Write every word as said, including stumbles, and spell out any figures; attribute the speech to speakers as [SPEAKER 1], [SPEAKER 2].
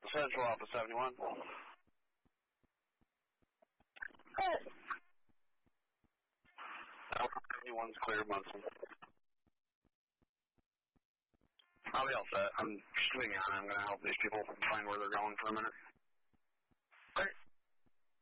[SPEAKER 1] Central Alpha seventy-one.
[SPEAKER 2] Good.
[SPEAKER 1] Alpha seventy-one's clear, Munson. I'll be all set. I'm just waiting on. I'm going to help these people find where they're going for a minute.